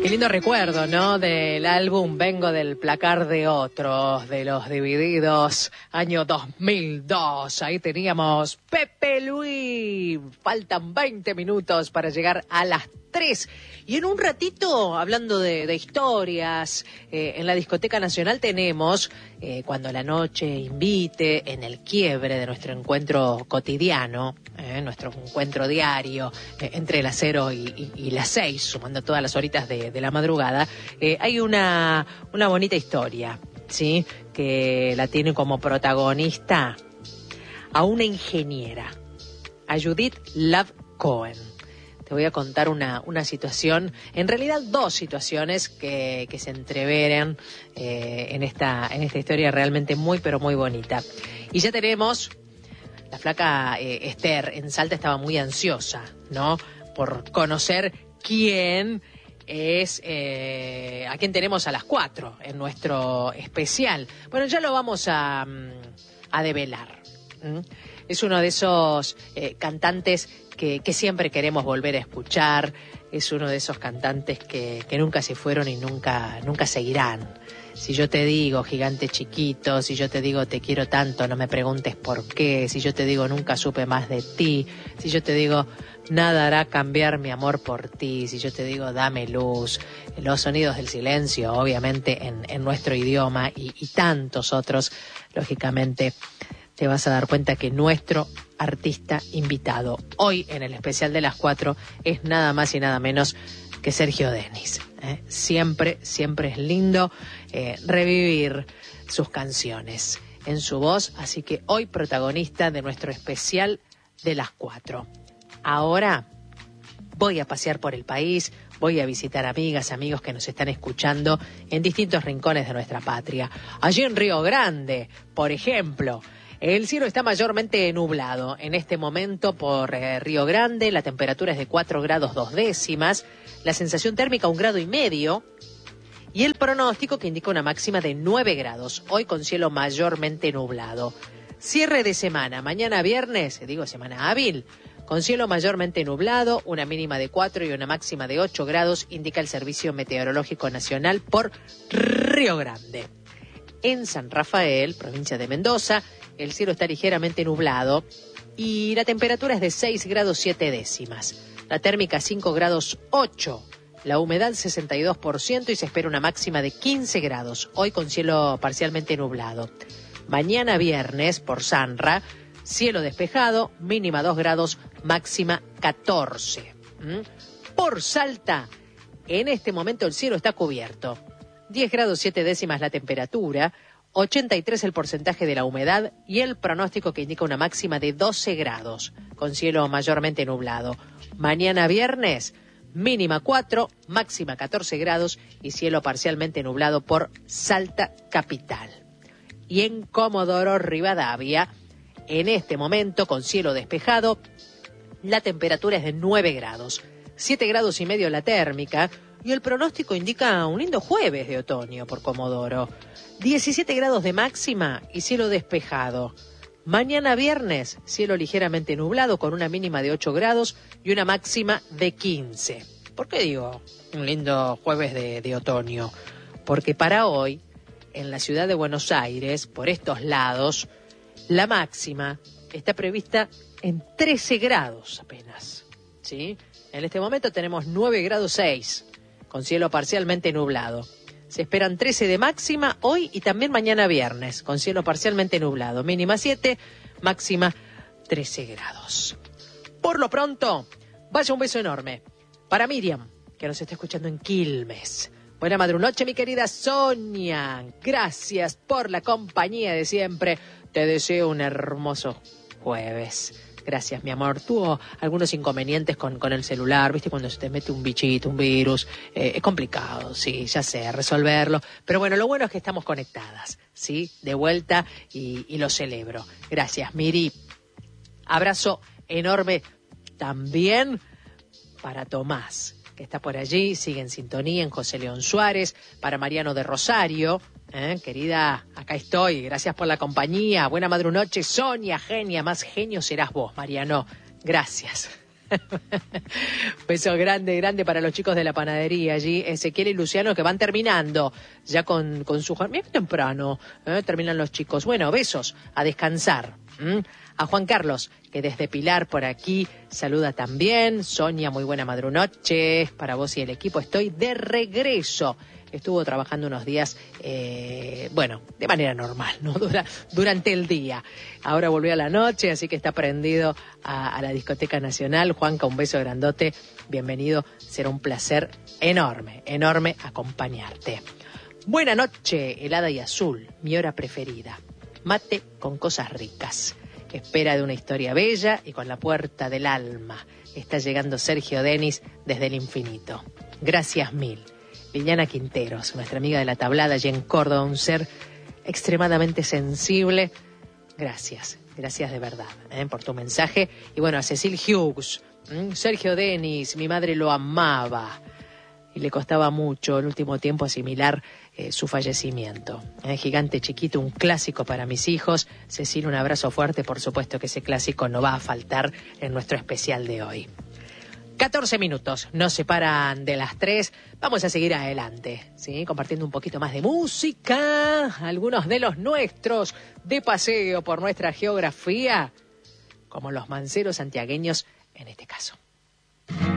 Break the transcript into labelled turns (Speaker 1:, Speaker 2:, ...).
Speaker 1: Qué lindo recuerdo, ¿no? Del álbum Vengo del placar de otros, de los Divididos, año 2002. Ahí teníamos Pepe Luis. Faltan 20 minutos para llegar a las 3. Y en un ratito, hablando de historias, en la Discoteca Nacional tenemos, cuando la noche invite, en el quiebre de nuestro encuentro cotidiano, nuestro encuentro diario, entre las 0 y las 6, sumando todas las horitas de la madrugada, hay una bonita historia, ¿sí? Que la tiene como protagonista a una ingeniera, a Judith Love Cohen. Te voy a contar una situación, en realidad dos situaciones que se entreveran en esta historia realmente muy, pero muy bonita. Y ya tenemos, la flaca Esther en Salta estaba muy ansiosa, ¿no? Por conocer quién es, a quién tenemos a las 4 en nuestro especial. Bueno, ya lo vamos a develar. Es uno de esos cantantes que siempre queremos volver a escuchar. Es uno de esos cantantes que nunca se fueron y nunca seguirán. Si yo te digo gigante chiquito, si yo te digo te quiero tanto, no me preguntes por qué, si yo te digo nunca supe más de ti, si yo te digo nada hará cambiar mi amor por ti, si yo te digo dame luz, los sonidos del silencio, obviamente en nuestro idioma y tantos otros, lógicamente te vas a dar cuenta que nuestro artista invitado hoy en el especial de las 4 es nada más y nada menos que Sergio Denis. Siempre es lindo revivir sus canciones en su voz, así que hoy protagonista de nuestro especial de las 4. Ahora voy a pasear por el país, voy a visitar amigas, amigos que nos están escuchando en distintos rincones de nuestra patria. Allí en Río Grande, por ejemplo, el cielo está mayormente nublado en este momento por Río Grande. La temperatura es de 4 grados 2 décimas, la sensación térmica 1,5 grados y el pronóstico que indica una máxima de 9 grados, hoy con cielo mayormente nublado. Cierre de semana, mañana viernes, semana hábil, con cielo mayormente nublado, una mínima de 4 y una máxima de 8 grados, indica el Servicio Meteorológico Nacional por Río Grande. En San Rafael, provincia de Mendoza, el cielo está ligeramente nublado y la temperatura es de 6 grados 7 décimas. La térmica 5 grados 8, la humedad 62% y se espera una máxima de 15 grados, hoy con cielo parcialmente nublado. Mañana viernes, por Sanra, cielo despejado, mínima 2 grados, máxima 14. Por Salta, en este momento el cielo está cubierto. 10 grados 7 décimas la temperatura, 83 el porcentaje de la humedad y el pronóstico que indica una máxima de 12 grados, con cielo mayormente nublado. Mañana viernes, mínima 4, máxima 14 grados y cielo parcialmente nublado por Salta capital. Y en Comodoro Rivadavia, en este momento con cielo despejado, la temperatura es de 9 grados, 7 grados y medio la térmica, y el pronóstico indica un lindo jueves de otoño por Comodoro. 17 grados de máxima y cielo despejado. Mañana viernes, cielo ligeramente nublado con una mínima de 8 grados y una máxima de 15. ¿Por qué digo un lindo jueves de otoño? Porque para hoy, en la ciudad de Buenos Aires, por estos lados, la máxima está prevista en 13 grados apenas, ¿sí? En este momento tenemos 9 grados 6. Con cielo parcialmente nublado. Se esperan 13 de máxima hoy y también mañana viernes, con cielo parcialmente nublado. Mínima 7, máxima 13 grados. Por lo pronto, vaya un beso enorme para Miriam, que nos está escuchando en Quilmes. Buena madrunoche, mi querida Sonia. Gracias por la compañía de siempre. Te deseo un hermoso jueves. Gracias, mi amor. Tuvo algunos inconvenientes con el celular, ¿viste? Cuando se te mete un bichito, un virus. Es complicado, sí, ya sé, resolverlo. Pero bueno, lo bueno es que estamos conectadas, ¿sí? De vuelta y lo celebro. Gracias, Miri. Abrazo enorme también para Tomás, que está por allí, sigue en sintonía en José León Suárez, para Mariano de Rosario. Querida, acá estoy, gracias por la compañía, buena madrunoche, Sonia, genia, más genio serás vos, Mariano, gracias. Beso grande, grande para los chicos de la panadería allí, Ezequiel y Luciano, que van terminando ya con su... Bien temprano, terminan los chicos. Bueno, besos, a descansar. A Juan Carlos, que desde Pilar por aquí saluda también. Sonia, muy buena madrunoche para vos y el equipo. Estoy de regreso. Estuvo trabajando unos días, de manera normal, ¿no? Durante el día. Ahora volvió a la noche, así que está prendido a la Discoteca Nacional. Juanca, un beso grandote. Bienvenido. Será un placer enorme, enorme acompañarte. Buena noche, helada y azul, mi hora preferida. Mate con cosas ricas. Espera de una historia bella y con la puerta del alma. Está llegando Sergio Denis desde el infinito. Gracias mil. Liliana Quinteros, nuestra amiga de la tablada allí en Córdoba, un ser extremadamente sensible. Gracias, gracias de verdad por tu mensaje. Y bueno, a Cecil Hughes, Sergio Denis, mi madre lo amaba y le costaba mucho el último tiempo asimilar su fallecimiento. Gigante chiquito, un clásico para mis hijos. Cecil, un abrazo fuerte, por supuesto que ese clásico no va a faltar en nuestro especial de hoy. 14 minutos nos separan de las 3. Vamos a seguir adelante, ¿sí? Compartiendo un poquito más de música, algunos de los nuestros de paseo por nuestra geografía, como los manceros santiagueños en este caso.